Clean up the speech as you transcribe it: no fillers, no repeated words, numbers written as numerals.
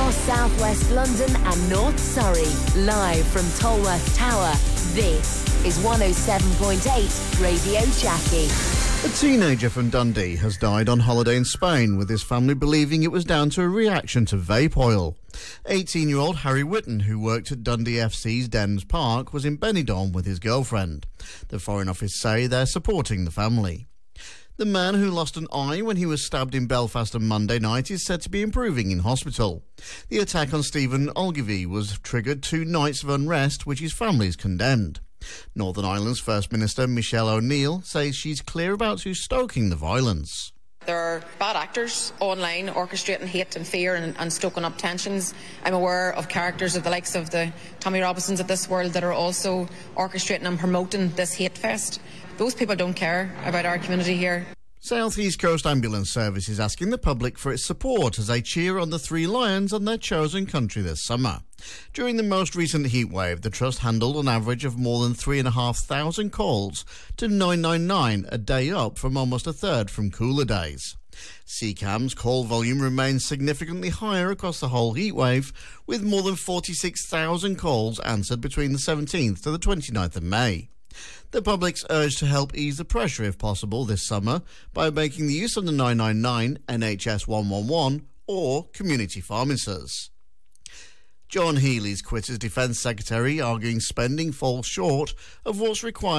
across southwest London and North Surrey. Live from Tolworth Tower, this is 107.8 Radio Jackie. A teenager from Dundee has died on holiday in Spain, with his family believing it was down to a reaction to vape oil. 18-year-old Harry Whitten, who worked at Dundee FC's Dens Park, was in Benidorm with his girlfriend. The Foreign Office say they're supporting the family. The man who lost an eye when he was stabbed in Belfast on Monday night is said to be improving in hospital. The attack on Stephen Ogilvie was triggered 2 nights of unrest, which his family's condemned. Northern Ireland's First Minister Michelle O'Neill says she's clear about who's stoking the violence. There are bad actors online orchestrating hate and fear and stoking up tensions. I'm aware of characters of the likes of the Tommy Robinsons of this world that are also orchestrating and promoting this hate fest. Those people don't care about our community here. South East Coast Ambulance Service is asking the public for its support as they cheer on the 3 Lions on their chosen country this summer. During the most recent heatwave, the Trust handled an average of more than 3,500 calls to 999 a day, up from almost a third from cooler days. CCAM's call volume remains significantly higher across the whole heatwave, with more than 46,000 calls answered between the 17th to the 29th of May. The public's urged to help ease the pressure if possible this summer by making the use of the 999, NHS 111 or community pharmacies. John Healey's quit as Defence Secretary, arguing spending falls short of what's required